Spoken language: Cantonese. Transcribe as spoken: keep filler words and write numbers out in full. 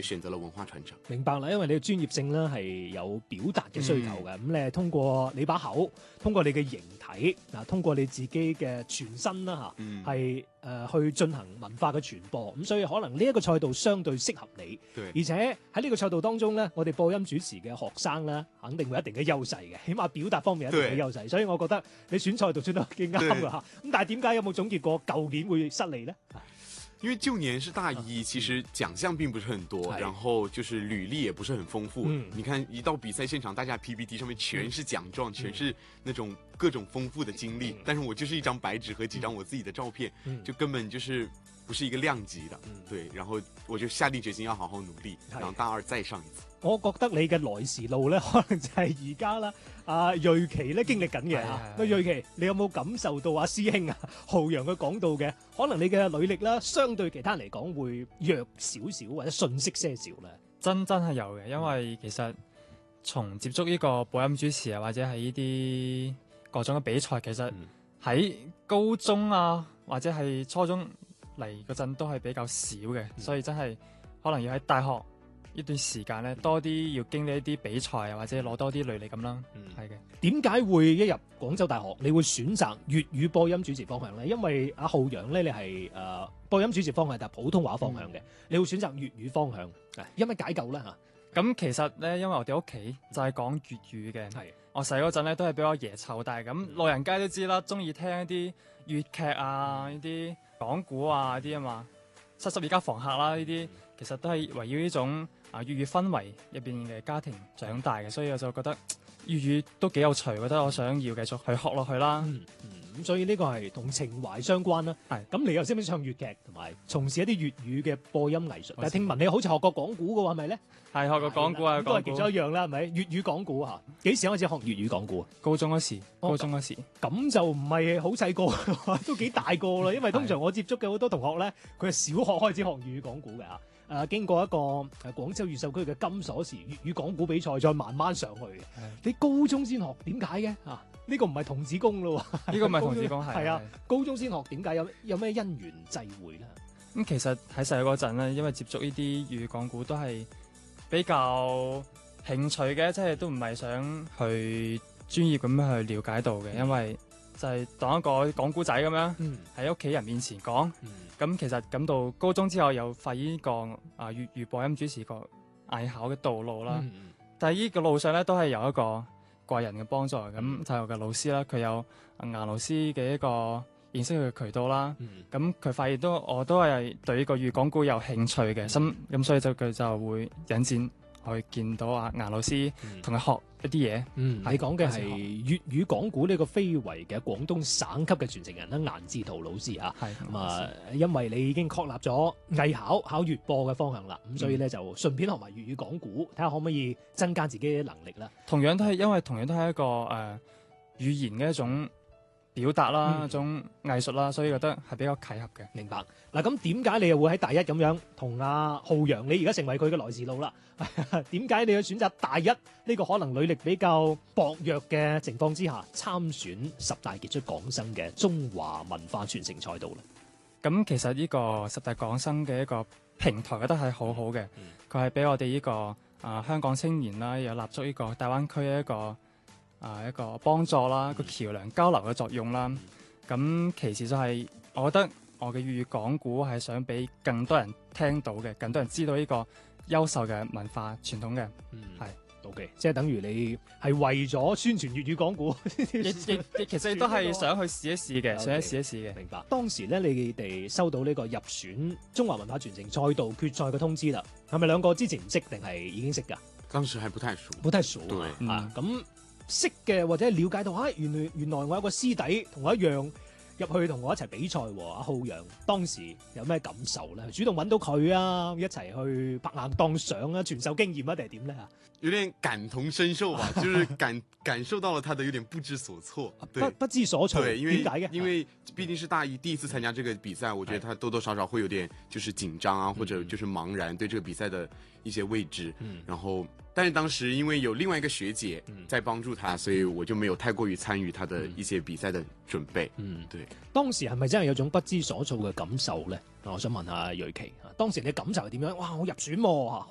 選擇了文化傳承。 明白啦，因為你嘅專業性咧係有表達嘅需求嘅，咁、嗯、你係通過你把口，通過你嘅形體，嗱，通過你自己嘅全身啦嚇，係誒、嗯呃、去進行文化嘅傳播，咁所以可能呢一個賽道相對適合你， 對， 而且喺呢個賽道當中咧，我哋播音主持嘅學生咧，肯定會有一定嘅優勢嘅，起碼表達方面有一定嘅優勢，所以我覺得你選賽道選得幾啱㗎嚇。咁但係點解有冇總結過舊年會失利咧？ 因為舊年是大一，其實獎項並不是很多， 嗯、 然後就是履歷也不是很豐富。 嗯、 你看一到比賽現場，大家 P P T 上面全是獎狀，嗯、全是那種各種豐富的經歷，嗯、但是我就是一張白紙和幾張我自己的照片，嗯、就根本就是不是一個量級的。嗯、對，然後我就下定決心要好好努力，然後大二再上一次。 我覺得你嘅來時路咧，可能就係而家啦。阿瑞琪咧經歷緊嘅嚇，咁瑞琪，你有冇感受到阿師兄啊浩洋佢講到嘅，可能你嘅履歷啦，相對其他人嚟講會弱少少或者遜色些少咧？ 真真係有嘅，因為其實從接觸呢個播音主持啊，或者係呢啲各種嘅比賽，其實喺高中啊或者係初中嚟嗰陣都係比較少嘅，嗯、所以真係可能要喺大學一段時間咧，多啲要經歷一啲比賽啊，或者攞多啲履歷咁啦。嗯，係嘅。 點解會一入廣州大學，你會選擇粵語播音主持方向咧？因為阿浩洋咧，你係誒、呃、播音主持方向，但係普通話方向嘅，嗯、你會選擇粵語方向，因為解救啦嚇。 咁其實咧，因為我哋屋企就係講粵語嘅，係、嗯、我細嗰陣咧都係俾我爺湊大，咁老人家都知啦，中意聽一啲粵劇啊，呢啲講古啊啲啊嘛，七十二家房客啦呢啲，其實都係圍繞呢種啊粵語氛圍入邊嘅家庭長大嘅，所以我就覺得粵語都幾有趣，覺得我想要繼續去學落去啦。 嗯嗯，咁所以呢個係同情懷相關啦。係，咁你又識唔識唱粵劇同埋從事一啲粵語嘅播音藝術？但係聽聞你好似學過講古嘅喎，係咪咧？係學過講古啊， 都係其中一樣啦，係咪？粵語講古嚇，幾時開始學粵語講古啊？ 高中嗰時，高中嗰時， 咁就唔係好細個，都幾大個啦。因為通常我接觸嘅好多同學咧，佢係小學開始學粵語講古嘅嚇。誒、啊、經過一個誒廣州越秀區嘅金鎖匙粵語講古比賽，再慢慢上去嘅。你高中先學點解嘅？啊，呢、呢個唔係童子功咯喎。呢個唔係童子功係。係啊， 高中先學點解有有咩因緣際會咧？ 咁、嗯、其實喺細個嗰陣咧，因為接觸呢啲粵語講古都係比較興趣嘅，即係都唔係想去專業咁樣去了解到嘅，嗯、因為就係當一個講古仔咁樣喺屋企人面前講。嗯咁其實咁到高中之後又發現呢個啊粵語播音主持個藝考嘅道路啦，嗯、但係呢個路上咧都係有一個貴人嘅幫助，咁、嗯、就有個老師啦，佢有顏老師嘅一個認識佢嘅渠道啦，咁佢、嗯、發現都我都係對呢個粵語講古有興趣嘅，咁咁、嗯、所以就佢就會引薦去見到阿顏老師，同佢、嗯、學一啲嘢。嗯， 你講嘅係粵語講古呢個非遺嘅廣東省級嘅傳承人啦，顏志圖老師啊。係咁啊，因為你已經確立咗藝考考粵播嘅方向啦，咁、嗯、所以咧就順便學埋粵語講古，睇下可唔可以增加自己嘅能力啦。 同樣都係因為同樣都係一個誒、呃、語言嘅一種表達啦，嗯、一種藝術啦，所以覺得係比較契合嘅。 明白。嗱，咁點解你又會喺大一咁樣同阿浩洋，你而家成為佢嘅來時路啦？點解你要選擇大一呢個可能履歷比較薄弱嘅情況之下參選十大傑出港生嘅中華文化傳承賽道咧？ 咁其實呢個十大港生嘅一個平台，覺得係好好嘅。佢係俾我哋呢、這個啊、呃、香港青年啦，有立足呢個大灣區嘅一個啊、呃、一個幫助啦，一個橋梁交流嘅作用啦。咁、嗯、其次就係我覺得我嘅粵語講古係想俾更多人聽到嘅，更多人知道呢個優秀嘅文化傳統嘅。嗯，係。 Okay, 即係等於你係為咗宣傳粵語講古， 亦亦其實都係想去試一試嘅，想去試一試嘅。 明白。當時咧，你哋收到呢個入選中華文化傳承賽道決賽嘅通知啦，係咪兩個之前唔識定係已經識㗎？ 當時係不太熟， 不太熟。 對啊，咁、嗯、識嘅或者了解到啊，原來原來我有個師弟同我一樣入去同我一齊比賽喎。阿浩洋當時有咩感受咧？主動揾到佢啊，一齊去拍硬檔相啊，傳授經驗啊，定係點咧？ 有點感同身受吧，就是感感受到了他的有點不知所措，對不不知所措。 對，因為點解嘅？ 因為畢竟是大一第一次參加這個比賽，我覺得他多多少少會有點就是緊張啊，或者就是茫然對這個比賽的一些未知。嗯，然後但是當時因為有另外一個學姐在幫助他，所以我就沒有太過於參與他的一些比賽的準備。嗯，對。 當時係咪真係有種不知所措嘅感受咧？我想問下瑞琪，當時你感受係點樣？哇，我入選喎，